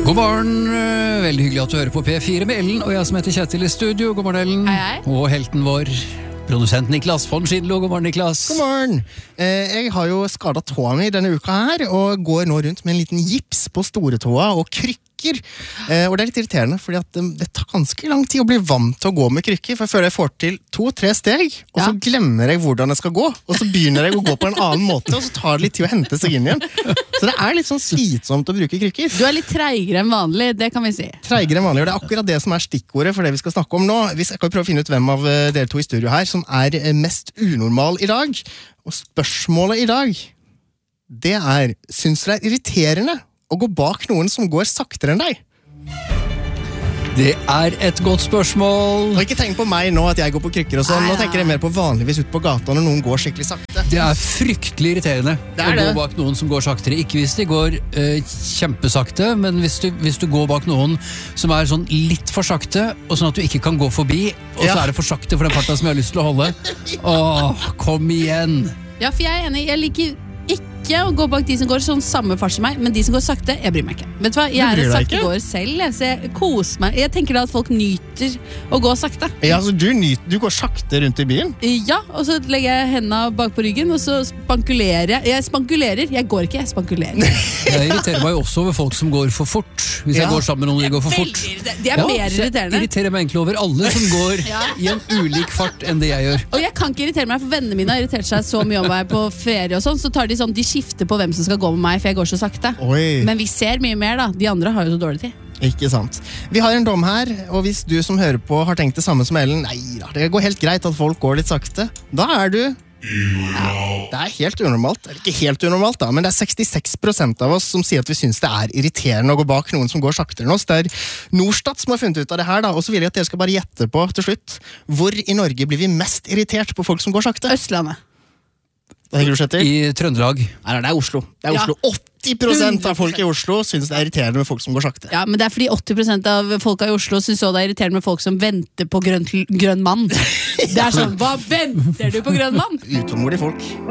God morgen, veldig hyggelig at du hører på P4 med Ellen, og jeg som heter Kjetil i studio. God morgen, Ellen. Hei, hei. Og helten vår, produsent Niklas von Schindlo. God morgen, Niklas. God morgen. Jeg har jo skadet tåa mi denne uka her, og går nå rundt med en liten gips på store tåa og krykker. Og det er litt irriterende, fordi at det tar ganske lang tid å bli vant til å gå med krykker, for jeg føler jeg får til 2-3 steg, og så glemmer jeg hvordan jeg skal gå, og så begynner jeg å gå på en annen måte, og så tar det litt tid å hente seg inn igjen. Så det er litt sånn slitsomt å bruke krykker. Du er litt treigere enn vanlig, det kan vi si. Treigere enn vanlig, og det er akkurat det som er stikkordet for det vi skal snakke om nå. Vi skal prøve å finne ut hvem av dere to i studio her som er mest unormal i dag. Og spørsmålet i dag, det er, synes dere det er irriterende å gå bak noen som går saktere enn deg? Det er et godt spørsmål. Og ikke tenk på meg nå at jeg går på krykker og sånn. Nå tenker jeg mer på vanligvis ut på gata når noen går skikkelig sakte. Det er fryktelig irriterende å gå bak noen som går saktere. Ikke hvis de går kjempesakte, men hvis du går bak noen som er sånn litt for sakte, og sånn at du ikke kan gå forbi, og så er det for sakte for den parten som jeg har lyst til å holde. Åh, kom igjen. Ja, for jeg er enig, jeg liker ikke å gå bak de som går sånn samme fart som meg, men de som går sakte, jeg bryr meg ikke. Vet du hva, jeg er en sakte går selv, så jeg koser meg. Jeg tenker da at folk nyter å gå sakte. Ja, så du går sakte rundt i byen? Ja, og så legger jeg hendene bak på ryggen, og så spankulerer jeg. Jeg spankulerer, jeg går ikke, jeg spankulerer. Jeg irriterer meg jo også over folk som går for fort. Hvis jeg går sammen med noen, de går for fort. Det er mer irriterende. Jeg irriterer meg egentlig over alle som går i en ulik fart enn det jeg gjør. Og jeg kan ikke irritere meg, for vennene mine har irritert seg så mye om meg på ferie og sånn, så tar de sånn, de skifter på hvem som skal gå med meg, for jeg går så sakte. Oi. Men vi ser mye mer da, de andre har jo så dårlig tid. Ikke sant. Vi har en dom her, og hvis du som hører på har tenkt det samme som Ellen, nei da, det går helt greit at folk går litt sakte, da er du det er helt unormalt, eller ikke helt unormalt da, men det er 66% av oss som sier at vi synes det er irriterende å gå bak noen som går saktere enn oss. Det er Norstat som har funnet ut av det her da, og så vil jeg at dere skal bare gjette på til slutt, hvor i Norge blir vi mest irritert på folk som går sakte? Østlandet. Hva tenker du, Kjetil? I Trøndelag. Nei, det er Oslo. Det er Oslo. 80% av folk i Oslo synes det er irriterende med folk som går sakte. Ja, men det er fordi 80% av folka i Oslo synes også det er irriterende med folk som venter på grønn mann. Det er sånn, hva venter du på grønn mann? Utålmodige folk.